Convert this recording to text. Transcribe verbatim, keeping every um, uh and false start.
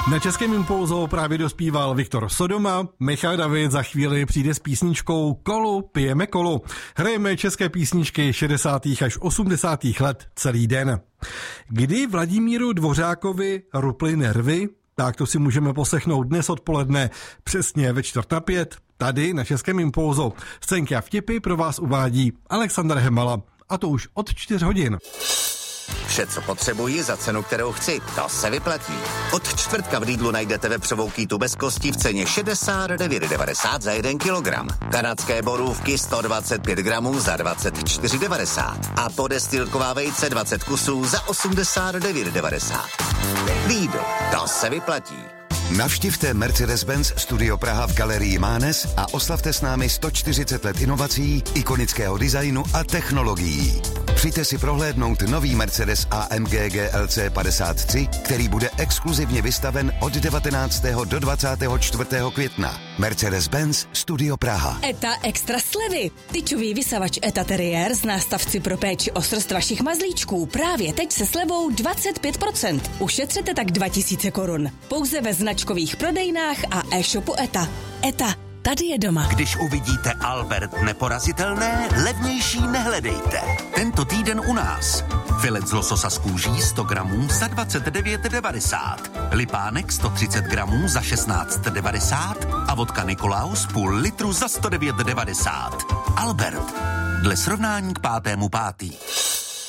Na Českém Impulzu právě dospíval Viktor Sodoma, Michal David za chvíli přijde s písničkou Kolu, pijeme kolu. Hrajeme české písničky šedesátých až osmdesátých let celý den. Kdy Vladimíru Dvořákovi ruply nervy? Tak to si můžeme poslechnout dnes odpoledne přesně ve čtvrt na pět. Tady na Českém Impulzu. Scénky a vtipy pro vás uvádí Alexandr Hemala. A to už od čtyř hodin. Vše, co potřebuji za cenu, kterou chci, to se vyplatí. Od čtvrtka v Lidlu najdete vepřovou kýtu bez kosti v ceně šedesát devět devadesát za jeden kilogram. Kanadské borůvky sto dvacet pět gramů za dvacet čtyři devadesát. A podestýlková vejce dvacet kusů za osmdesát devět devadesát. Lidl, to se vyplatí. Navštivte Mercedes-Benz Studio Praha v galerii Mánes a oslavte s námi sto čtyřicet let inovací, ikonického designu a technologií. Přijďte si prohlédnout nový Mercedes A M G G L C padesát tři, který bude exkluzivně vystaven od devatenáctého do dvacátého čtvrtého května. Mercedes-Benz Studio Praha. ETA extra slevy. Tyčový vysavač ETA Terrier z nástavci pro péči o srst vašich mazlíčků právě teď se slevou dvacet pět procent. Ušetřete tak dva tisíce korun. Pouze ve značkových prodejnách a e-shopu ETA. ETA. Tady je doma. Když uvidíte Albert neporazitelné, levnější nehledejte. Tento týden u nás. Filet z lososa z kůží sto gramů za dvacet devět devadesát. Lipánek sto třicet gramů za šestnáct devadesát a vodka Nikolaus půl litru za sto devět devadesát. Albert. Dle srovnání k pátému pátý.